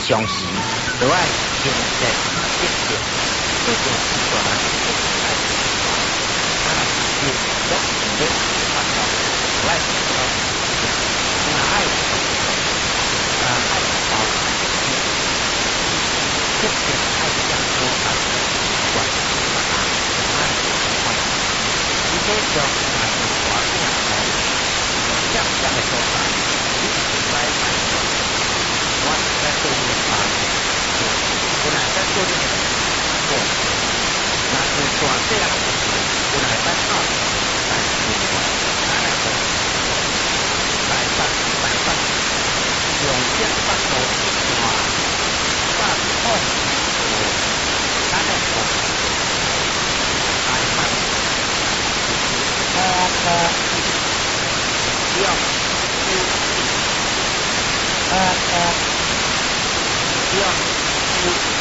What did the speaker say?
常时，就爱平静积极，做件事情啊，爱啊，就做事情发表，就爱做，爱啊爱保积极爱向做啊，管啊爱管，你这种啊管啊，向上的做法，你来来。我在做这个法，我来在做这个做，那是做这样的，我来在做，来做，来做，来办，用这办做话，办好，咱来做，来办，要，不要。